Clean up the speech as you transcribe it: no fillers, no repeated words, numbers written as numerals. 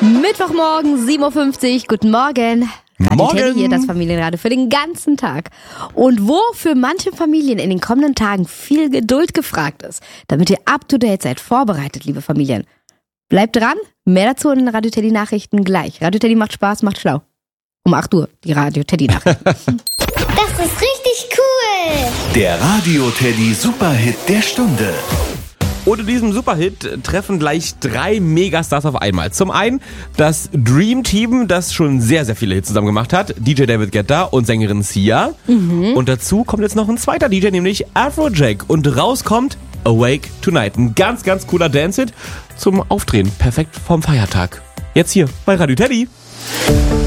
Mittwochmorgen, 7.50 Uhr. Guten Morgen. Radio Teddy hier, das Familienradio für den ganzen Tag. Und wo für manche Familien in den kommenden Tagen viel Geduld gefragt ist, damit ihr up-to-date seid, vorbereitet, liebe Familien. Bleibt dran, mehr dazu in den Radio Teddy Nachrichten gleich. Radio Teddy macht Spaß, macht schlau. Um 8 Uhr, die Radio Teddy Nachrichten. Das ist richtig cool. Der Radio Teddy Superhit der Stunde. Und in diesem Superhit treffen gleich 3 Megastars auf einmal. Zum einen das Dream Team, das schon sehr, sehr viele Hits zusammen gemacht hat. DJ David Guetta und Sängerin Sia. Und dazu kommt jetzt noch ein zweiter DJ, nämlich Afrojack. Und rauskommt Awake Tonight. Ein ganz, ganz cooler Dance-Hit zum Aufdrehen. Perfekt vom Feiertag. Jetzt hier bei Radio Teddy.